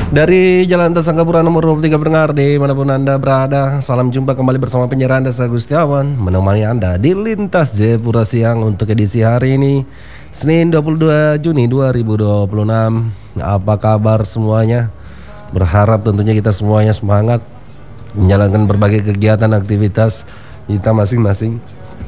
Dari Jalan Tasangkapura nomor 23 pendengar dimanapun Anda berada, salam jumpa kembali bersama penyiar Anda, saya Gustiawan, menemani Anda di Lintas Jayapura Siang untuk edisi hari ini, Senin 22 Juni 2026. Apa kabar semuanya? Berharap tentunya kita semuanya semangat menjalankan berbagai kegiatan aktivitas kita masing-masing.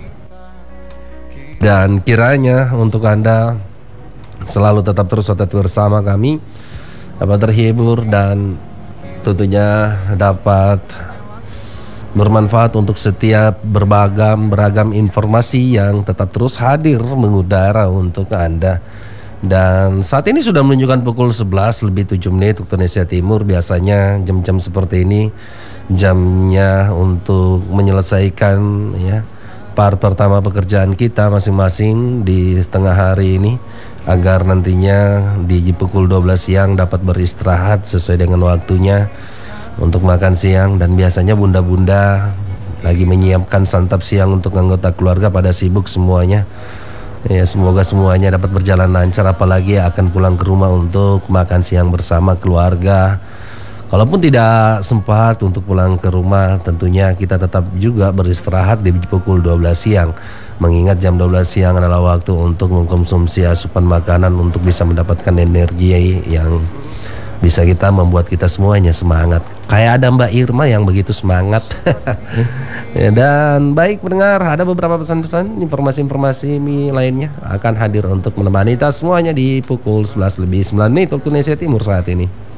Dan kiranya untuk Anda selalu tetap bersama kami, dapat terhibur dan tentunya dapat bermanfaat untuk setiap beragam informasi yang tetap terus hadir mengudara untuk Anda. Dan saat ini sudah menunjukkan pukul 11 lebih 7 menit waktu Indonesia Timur. Biasanya jam-jam seperti ini jamnya untuk menyelesaikan ya part pertama pekerjaan kita masing-masing di setengah hari ini, agar nantinya di pukul 12 siang dapat beristirahat sesuai dengan waktunya untuk makan siang. Dan biasanya bunda-bunda lagi menyiapkan santap siang untuk anggota keluarga, pada sibuk semuanya. Ya, semoga semuanya dapat berjalan lancar, apalagi akan pulang ke rumah untuk makan siang bersama keluarga. Kalaupun tidak sempat untuk pulang ke rumah, tentunya kita tetap juga beristirahat di pukul 12 siang. Mengingat jam 12 siang adalah waktu untuk mengkonsumsi asupan makanan untuk bisa mendapatkan energi yang bisa kita membuat kita semuanya semangat. Kayak ada Mbak Irma yang begitu semangat. Ya, dan baik pendengar, ada beberapa pesan-pesan, informasi-informasi lainnya akan hadir untuk menemani kita semuanya di pukul 11 lebih 9 menit waktu Indonesia Timur saat ini.